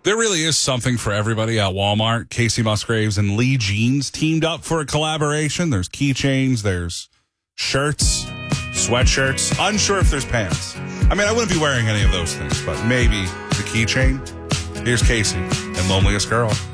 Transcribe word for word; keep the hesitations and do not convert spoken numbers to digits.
There really is something for everybody at Walmart. Casey Musgraves and Lee Jeans teamed up for a collaboration. There's keychains, there's shirts, sweatshirts. Unsure if there's pants. I mean, I wouldn't be wearing any of those things, but maybe the keychain. Here's Casey and Loneliest Girl.